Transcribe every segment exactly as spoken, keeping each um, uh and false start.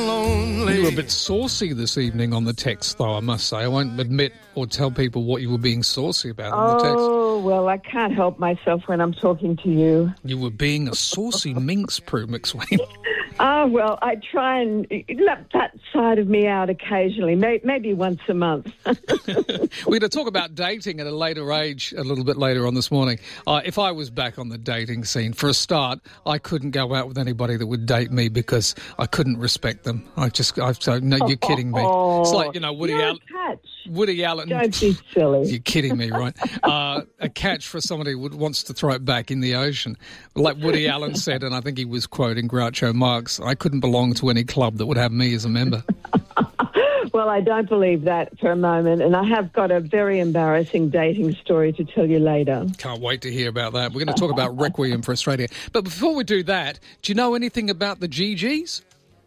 lonely. You were a bit saucy this evening on the text, though, I must say. I won't admit or tell people what you were being saucy about on the text. Oh, well, I can't help myself when I'm talking to you. You were being a saucy minx, Prue McSween. Ah, well, I try and let that side of me out occasionally, may, maybe once a month. We're going to talk about dating at a later age, a little bit later on this morning. Uh, if I was back on the dating scene, for a start, I couldn't go out with anybody that would date me because I couldn't respect them. I just, I so no, you're kidding me. Oh, it's like, you know, Woody Allen. Woody Allen. Don't be silly. You're kidding me, right? uh, a catch for somebody who wants to throw it back in the ocean. Like Woody Allen said, and I think he was quoting Groucho Marx, I couldn't belong to any club that would have me as a member. Well, I don't believe that for a moment, and I have got a very embarrassing dating story to tell you later. Can't wait to hear about that. We're going to talk about Requiem for Australia. But before we do that, do you know anything about the G Gs?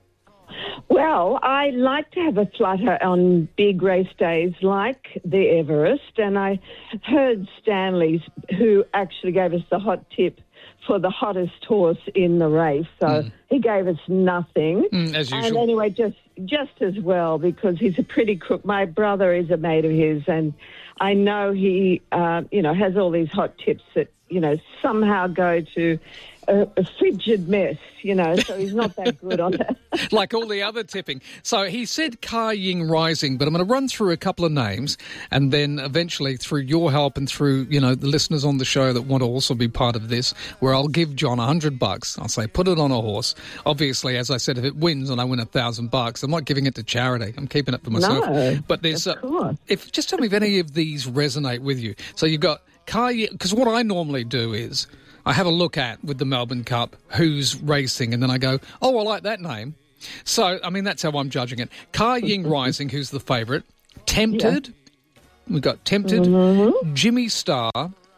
Well, I like to have a flutter on big race days like the Everest, and I heard Stanley's, who actually gave us the hot tip for the hottest horse in the race. So mm. he gave us nothing. Mm, as usual. And anyway, just just as well, because he's a pretty crook. My brother is a mate of his, and I know he, uh, you know, has all these hot tips that, you know, somehow go to a, a frigid mess, you know, so he's not that good on that. Like all the other tipping. So he said Ka Ying Rising, but I'm going to run through a couple of names and then eventually through your help and through, you know, the listeners on the show that want to also be part of this, where I'll give John a hundred bucks. I'll say, put it on a horse. Obviously, as I said, if it wins and I win a thousand bucks, I'm not giving it to charity. I'm keeping it for myself. No, but there's, of course. Uh, if just tell me if any of these resonate with you. So you've got Ka Ying, because what I normally do is I have a look at, with the Melbourne Cup, who's racing, and then I go, oh, I like that name. So, I mean, that's how I'm judging it. Ka Ying Rising, who's the favourite. Tempted. Yeah. We've got Tempted. Mm-hmm. Jimmy Star.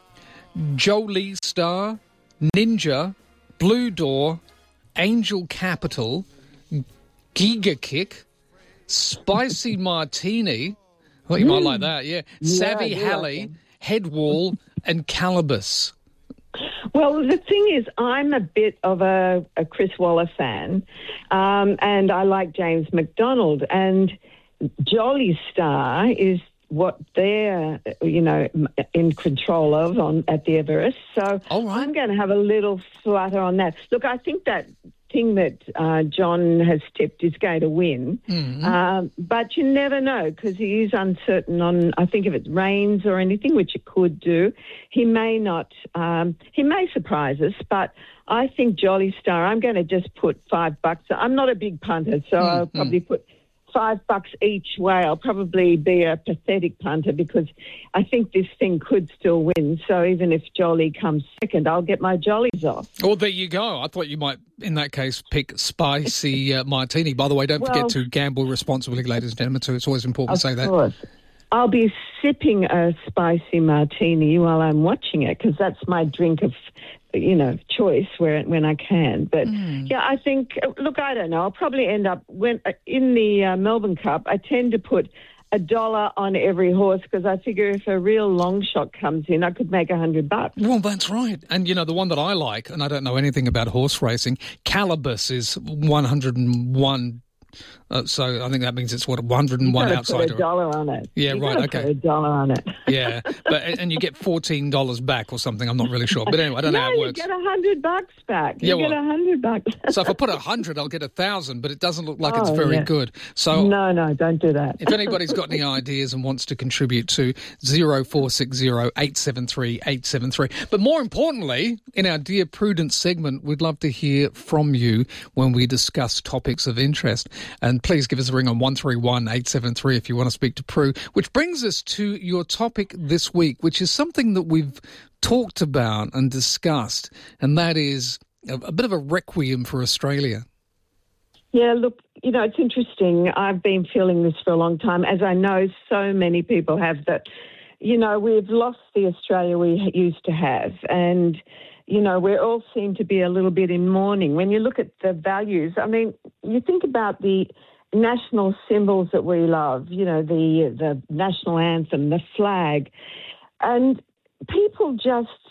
Jolie Star. Ninja. Blue Door. Angel Capital. Giga Kick. Spicy Martini. I thought you mm. might like that, yeah. yeah Savvy Halley. Like Headwall. And Calibus. Well, the thing is, I'm a bit of a, a Chris Waller fan, um, and I like James McDonald, and Jolly Star is what they're, you know, in control of on at the Everest. So All right. I'm going to have a little flutter on that. Look, I think that thing that uh, John has tipped is going to win, mm-hmm. um, but you never know because he is uncertain on, I think, if it rains or anything, which it could do. He may not, um, he may surprise us, but I think Jolly Star, I'm going to just put five bucks. I'm not a big punter, so mm-hmm. I'll probably put five bucks each way. I'll probably be a pathetic punter because I think this thing could still win. So even if Jolly comes second, I'll get my jollies off. Well, there you go. I thought you might, in that case, pick Spicy uh, Martini. By the way, don't well, forget to gamble responsibly, ladies and gentlemen, too. It's always important to say that. Of course. I'll be sipping a spicy martini while I'm watching it because that's my drink of, you know, choice where when I can. But, mm. yeah, I think, look, I don't know. I'll probably end up, when in the uh, Melbourne Cup, I tend to put a dollar on every horse because I figure if a real long shot comes in, I could make a hundred bucks. Well, that's right. And, you know, the one that I like, and I don't know anything about horse racing, Calibus is one hundred and one. Uh, so I think that means it's what one hundred and one You've outside. Put a dollar on it. Yeah, You've right. got to Okay. Put a dollar on it. Yeah, but and you get fourteen dollars back or something. I'm not really sure, but anyway, I don't no, know how it you works. get a hundred bucks back. You yeah, get a well, hundred bucks. So if I put a hundred, I'll get a thousand, but it doesn't look like oh, it's very yeah. good. So no, no, don't do that. If anybody's got any ideas and wants to contribute to zero four six zero eight seven three eight seven three, but more importantly, in our Dear Prudence segment, we'd love to hear from you when we discuss topics of interest. And please give us a ring on one three one eight seven three if you want to speak to Prue, which brings us to your topic this week, which is something that we've talked about and discussed, and that is a, a bit of a requiem for Australia. Yeah, look, you know, it's interesting. I've been feeling this for a long time, as I know so many people have, that, you know, we've lost the Australia we used to have, and you know, we all seem to be a little bit in mourning. When you look at the values, I mean, you think about the national symbols that we love, you know, the the national anthem, the flag, and people just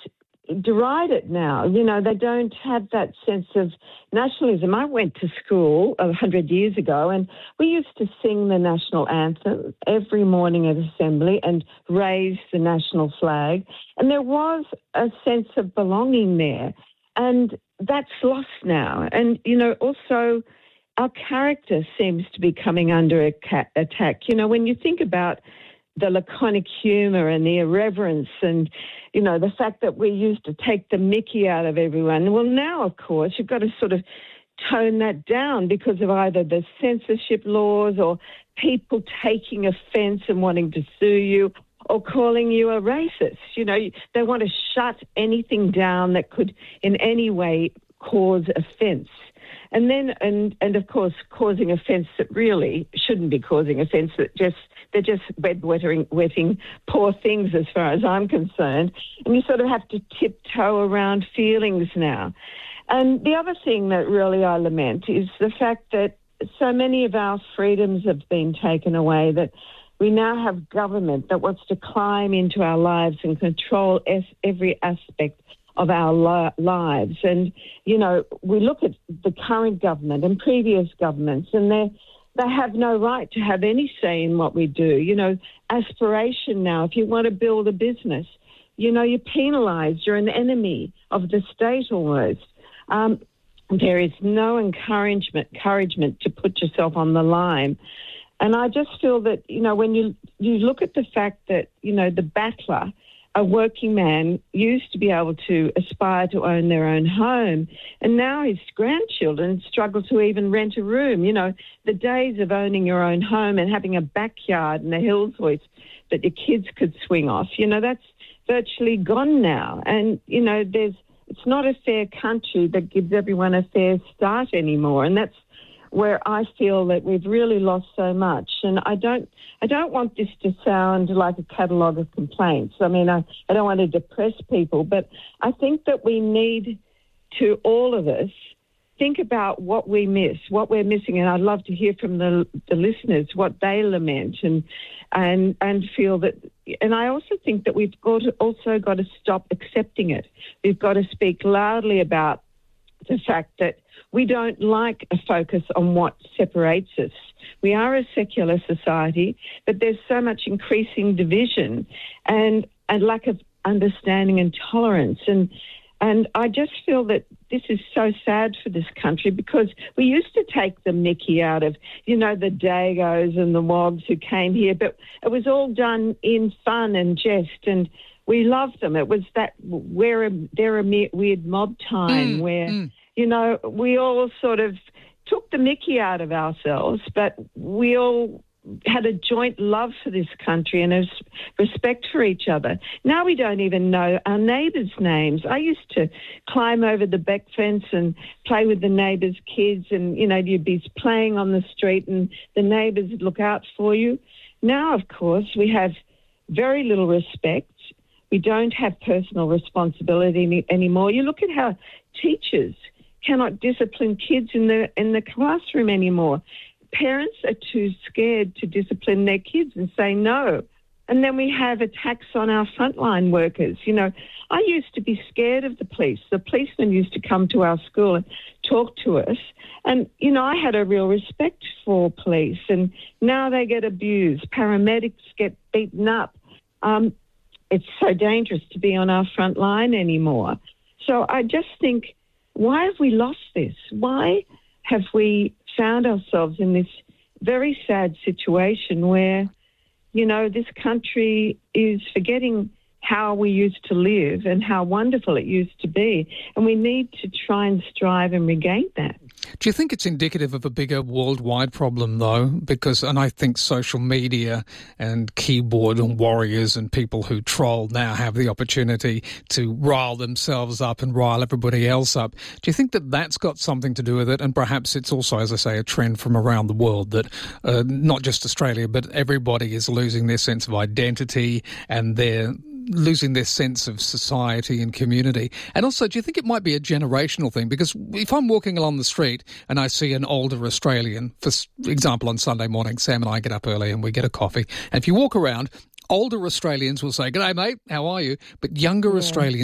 deride it now. You know, they don't have that sense of nationalism. I went to school a hundred years ago and we used to sing the national anthem every morning at assembly and raise the national flag. And there was a sense of belonging there. And that's lost now. And, you know, also our character seems to be coming under attack. You know, when you think about the laconic humour and the irreverence and, you know, the fact that we used to take the mickey out of everyone. Well, now, of course, you've got to sort of tone that down because of either the censorship laws or people taking offence and wanting to sue you or calling you a racist. You know, they want to shut anything down that could in any way cause offence. And then, and, and of course, causing offence that really shouldn't be causing offence, that just they're just bed-wetting wetting poor things as far as I'm concerned. And you sort of have to tiptoe around feelings now. And the other thing that really I lament is the fact that so many of our freedoms have been taken away, that we now have government that wants to climb into our lives and control every aspect of our li- lives. And, you know, we look at the current government and previous governments and they they have no right to have any say in what we do. You know, aspiration now, if you want to build a business, you know, you're penalised, you're an enemy of the state almost. Um, there is no encouragement, encouragement to put yourself on the line. And I just feel that, you know, when you you look at the fact that, you know, the battler, a working man, used to be able to aspire to own their own home, and now his grandchildren struggle to even rent a room. You know, the days of owning your own home and having a backyard and a hills hoist that your kids could swing off, you know, that's virtually gone now. And, you know, there's it's not a fair country that gives everyone a fair start anymore, and that's where I feel that we've really lost so much. And I don't I don't want this to sound like a catalogue of complaints. I mean, I, I don't want to depress people, but I think that we need to, all of us, think about what we miss, what we're missing. And I'd love to hear from the, the listeners what they lament and and and feel that. And I also think that we've got to, also got to stop accepting it. We've got to speak loudly about the fact that we don't like a focus on what separates us. We are a secular society, but there's so much increasing division and a lack of understanding and tolerance. And and I just feel that this is so sad for this country because we used to take the mickey out of, you know, the Dagos and the Wogs who came here, but it was all done in fun and jest, and we loved them. It was that we're a, they're a weird mob time mm, where, mm. you know, we all sort of took the mickey out of ourselves, but we all had a joint love for this country and a respect for each other. Now we don't even know our neighbours' names. I used to climb over the back fence and play with the neighbours' kids, and, you know, you'd be playing on the street and the neighbours would look out for you. Now, of course, we have very little respect. We don't have personal responsibility any, anymore. You look at how teachers cannot discipline kids in the in the classroom anymore. Parents are too scared to discipline their kids and say no. And then we have attacks on our frontline workers. You know, I used to be scared of the police. The policemen used to come to our school and talk to us. And, you know, I had a real respect for police. And now they get abused. Paramedics get beaten up. Um, it's so dangerous to be on our front line anymore. So I just think, why have we lost this? Why have we found ourselves in this very sad situation where, you know, this country is forgetting how we used to live and how wonderful it used to be. And we need to try and strive and regain that. Do you think it's indicative of a bigger worldwide problem, though? Because, and I think social media and keyboard and warriors and people who troll now have the opportunity to rile themselves up and rile everybody else up. Do you think that that's got something to do with it? And perhaps it's also, as I say, a trend from around the world that uh, not just Australia, but everybody is losing their sense of identity and their losing their sense of society and community. And also, do you think it might be a generational thing? Because if I'm walking along the street and I see an older Australian, for example, on Sunday morning, Sam and I get up early and we get a coffee. And if you walk around, older Australians will say, "G'day, mate, how are you?" But younger yeah. Australians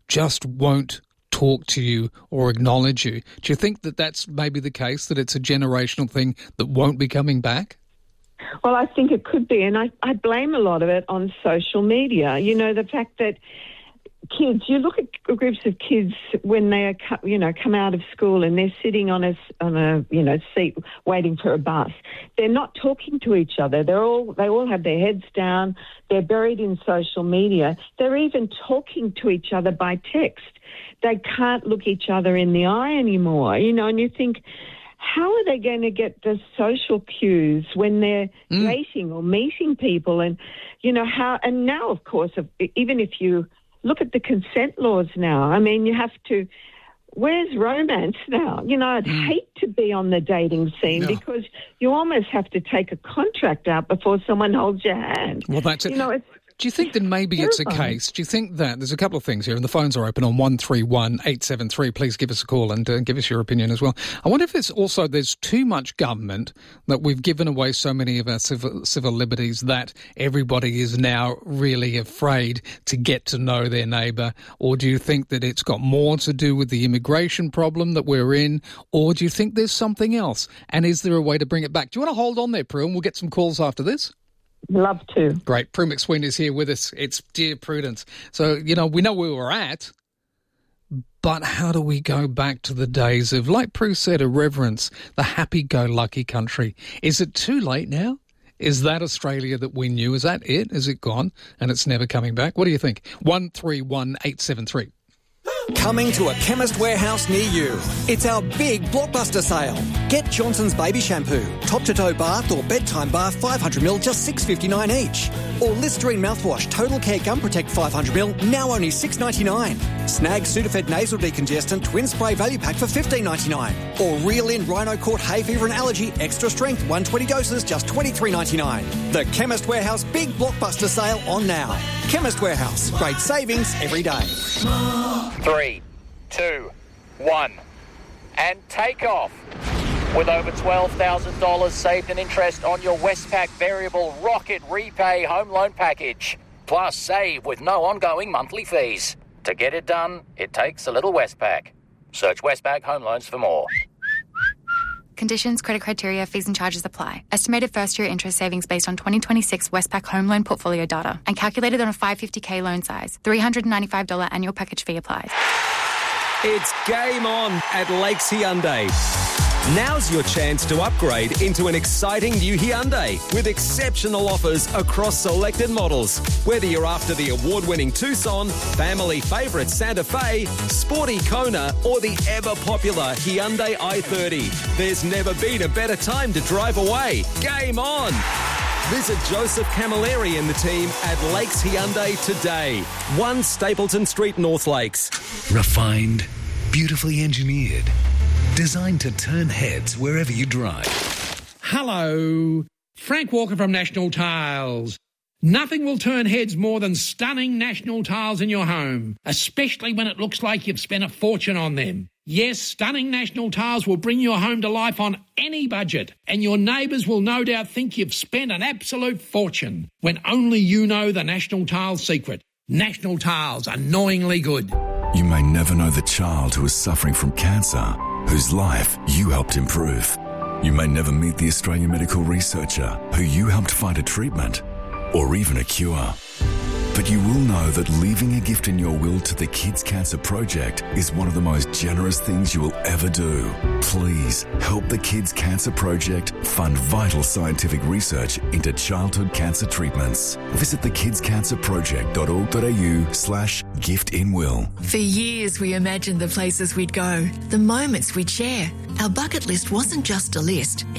just won't talk to you or acknowledge you. Do you think that that's maybe the case, that it's a generational thing that won't be coming back? Well, I think it could be, and I, I blame a lot of it on social media. You know, the fact that kids, you look at groups of kids when they are, you know, come out of school and they're sitting on a, on a, you know, seat waiting for a bus. They're not talking to each other. They're all, they all have their heads down. They're buried in social media. They're even talking to each other by text. They can't look each other in the eye anymore, you know, and you think, how are they going to get the social cues when they're mm. dating or meeting people? And, you know, how, and now, of course, even if you look at the consent laws now, I mean, you have to, where's romance now? You know, I'd mm. hate to be on the dating scene no. because you almost have to take a contract out before someone holds your hand. Well, that's it. You know, it's, Do you think that maybe terrifying. It's a case? Do you think that there's a couple of things here, and the phones are open on one three one eight seven three. Please give us a call and uh, give us your opinion as well. I wonder if it's also there's too much government, that we've given away so many of our civil, civil liberties that everybody is now really afraid to get to know their neighbour. Or do you think that it's got more to do with the immigration problem that we're in? Or do you think there's something else? And is there a way to bring it back? Do you want to hold on there, Prue, and we'll get some calls after this? Love to. Great. Prue McSween is here with us. It's Dear Prudence. So, you know, we know where we're at, but how do we go back to the days of, like Prue said, irreverence, the happy-go-lucky country? Is it too late now? Is that Australia that we knew? Is that it? Is it gone and it's never coming back? What do you think? one three one eight seven three. Coming to a Chemist Warehouse near you. It's our big blockbuster sale. Get Johnson's Baby Shampoo, top-to-toe bath or bedtime bath five hundred milliliters, just six dollars fifty-nine each. Or Listerine mouthwash, Total Care Gum Protect five hundred milliliters, now only six dollars ninety-nine. Snag Sudafed Nasal Decongestant Twin Spray Value Pack for fifteen dollars ninety-nine. Or Reel In Rhino Court Hay Fever and Allergy Extra Strength one hundred twenty doses, just twenty-three dollars ninety-nine. The Chemist Warehouse big blockbuster sale on now. Chemist Warehouse, great savings every day. Three, two, one, and take off. With over twelve thousand dollars saved in interest on your Westpac Variable Rocket Repay Home Loan Package. Plus save with no ongoing monthly fees. To get it done, it takes a little Westpac. Search Westpac Home Loans for more. Conditions, credit criteria, fees and charges apply. Estimated first-year interest savings based on twenty twenty-six Westpac home loan portfolio data and calculated on a five hundred fifty thousand loan size. three hundred ninety-five dollars annual package fee applies. It's game on at Lakes Hyundai. Now's your chance to upgrade into an exciting new Hyundai with exceptional offers across selected models. Whether you're after the award-winning Tucson, family favourite Santa Fe, sporty Kona or the ever-popular Hyundai i thirty, there's never been a better time to drive away. Game on! Visit Joseph Camilleri and the team at Lakes Hyundai today. one Stapleton Street, North Lakes. Refined, beautifully engineered, designed to turn heads wherever you drive. Hello, Frank Walker from National Tiles. Nothing will turn heads more than stunning National Tiles in your home, especially when it looks like you've spent a fortune on them. Yes, stunning National Tiles will bring your home to life on any budget, and your neighbours will no doubt think you've spent an absolute fortune when only you know the National Tiles secret. National Tiles, annoyingly good. You may never know the child who is suffering from cancer, whose life you helped improve. You may never meet the Australian medical researcher who you helped find a treatment or even a cure. But you will know that leaving a gift in your will to the Kids Cancer Project is one of the most generous things you will ever do. Please help the Kids Cancer Project fund vital scientific research into childhood cancer treatments. Visit the kids cancer project dot org dot a u slash gift in will. For years we imagined the places we'd go, the moments we'd share. Our bucket list wasn't just a list.